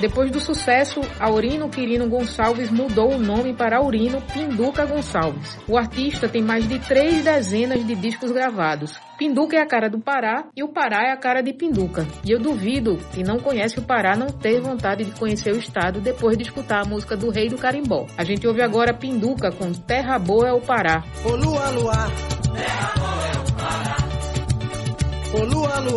Depois do sucesso, Aurino Quirino Gonçalves mudou o nome para Aurino Pinduca Gonçalves. O artista tem mais de 3 dezenas de discos gravados. Pinduca é a cara do Pará e o Pará é a cara de Pinduca. E eu duvido que não conhece o Pará não ter vontade de conhecer o estado depois de escutar a música do Rei do Carimbó. A gente ouve agora Pinduca com Terra Boa é o Pará. Ô lua, lua, terra boa é o Pará. Ô lua, lua.